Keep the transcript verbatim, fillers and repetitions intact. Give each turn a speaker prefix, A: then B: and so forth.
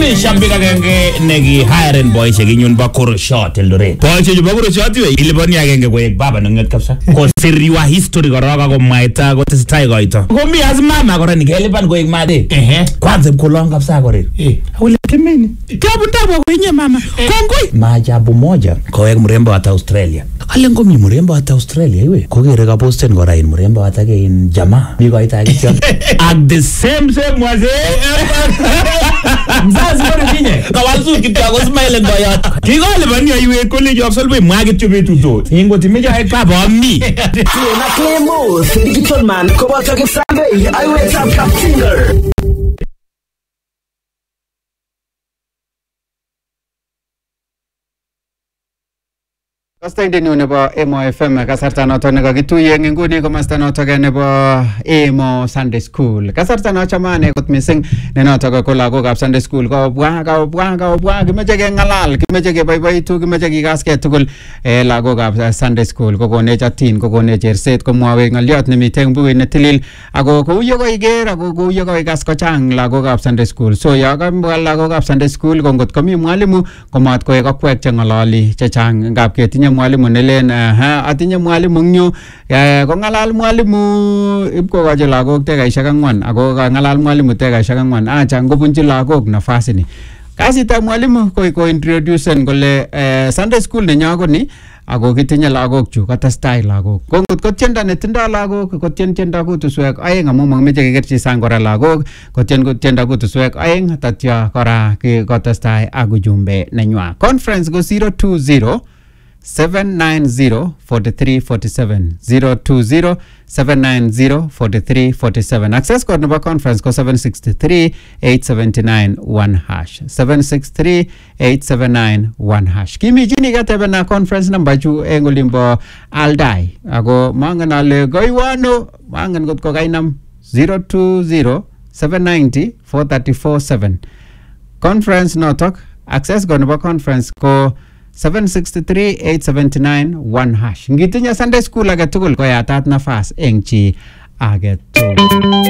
A: Kimi shambik agenge neki hiring boyshek inyun ba Kurushot Eldoret. Boyshek chu ba Kurushot iwe iliponi agenge koek baba nenget kabisa. Kosiriwa history koroka komwaita kotesetai koito. Komi as mama kora nikelipan koek made. Ehe. Kwanza mkolong kabisa kore. Eh. Ule kimeni. Kabu ndabo kwenye mama. Kongoi. Maajabu moja koek mrembo hata Australia. Ale ngomi mrembo hata Australia iwe. Kokere ka posten kora in mrembo hata ke in jamaa. Miko ita kityo. At the same same waze. Mzazi kore kinye. Kawalsu kityo ako smile ngoyot. Kiko libani ya iwe college of Solway mwagit chubi tuto. Ingo timeja hai papa mi.
B: Na Clemo, Digital Man, Kobata Kisambe, I wait up top singer.
C: Kastainde nebo Emo F M kasarta noto nekakituye nguni komasta noto nebo Emo Sunday School. Kasarta noto mane kot mising ne noto ko lagokab Sunday School ko bwa ka bwa ka bwa kimeche kengalal, kimeche keboiboitu, kimeche kikaske tugul eh lagokab Sunday School ko konech atin, ko konech erset, ko mwawe ngaliot nemiten bukuit netilil ako kouye koiger ako kouye koikas kochang lagokab Sunday School. So ya kambwa lagokab Sunday School ko ngot komi mwalimu komat koek akwek chengalali chechang ngap ketinye mwalimu nelen ha atinye mwalimu nyu ko ngalal mwalimu ipko gaje lagok tekaishek angwan ako ngalal mwalimu tekaishek angwan acha ngobunji lagok nafasi ni kasita mwalimu ko ko introduce kole Sunday School nenyo ko ni ako kitinye lagok chu katestai lagok ko ngot ko tienda netindo lagok ko tien tienda kutuswek aeng amu mameche kekerchi sang kora lagok ko tien ko tienda kutuswek aeng tatya kora ke katestai akujumbe nenywa conference go zero two zero seven nine zero four three four seven zero two zero seven nine zero four three four seven. Access code number conference ko seven six three eight seven nine one hash seven six three eight seven nine one hash. Kimi jini gatebe na conference number chu engolimbo Aldai ako mangan ale goiwano mangan got ko kainam zero two zero seven nine zero four three four seven. Conference notok access code number conference ko seven six three eight seven nine one hash. Ngitinya Sunday School age tugul ko yatat nafas eng chi age tugul.